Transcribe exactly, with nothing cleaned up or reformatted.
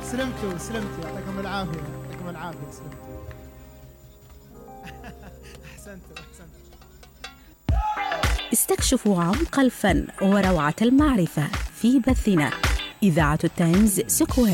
سلمتوا سلمتوا يعطيكم العافية، يعطيكم العافية، سلمتوا. أحسنتوا أحسنتوا. استكشفوا عمق الفن وروعة المعرفة في بثنا إذاعة التايمز سكوير.